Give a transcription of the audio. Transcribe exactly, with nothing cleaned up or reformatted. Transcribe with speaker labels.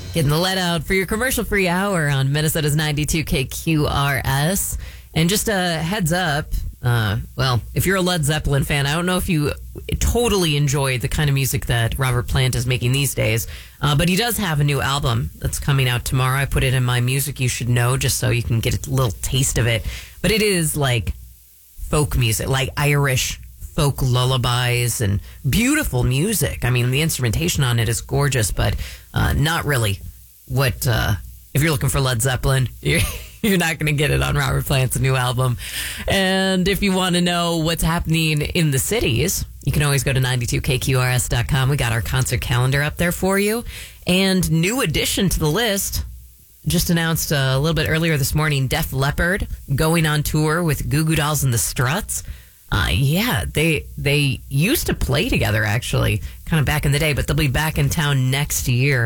Speaker 1: Getting the let out for your commercial-free hour on Minnesota's ninety-two K Q R S. And just a heads up, uh, well, if you're a Led Zeppelin fan, I don't know if you totally enjoy the kind of music that Robert Plant is making these days, uh, but he does have a new album that's coming out tomorrow. I put it in my Music You Should Know just so you can get a little taste of it. But it is like folk music, like Irish folk lullabies and beautiful music. I mean, the instrumentation on it is gorgeous, but uh, not really what, uh, if you're looking for Led Zeppelin, you're, you're not going to get it on Robert Plant's new album. And if you want to know what's happening in the cities, you can always go to ninety-two K Q R S dot com. We got our concert calendar up there for you. And new addition to the list, just announced a little bit earlier this morning, Def Leppard going on tour with Goo Goo Dolls and the Struts. Uh, yeah, they they used to play together, actually, kind of back in the day, but they'll be back in town next year.